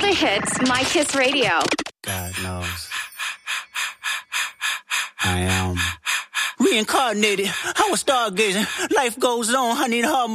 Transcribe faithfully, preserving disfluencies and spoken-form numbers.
the hits, My Kiss Radio. God knows. I am reincarnated. I was stargazing. Life goes on. I need a hard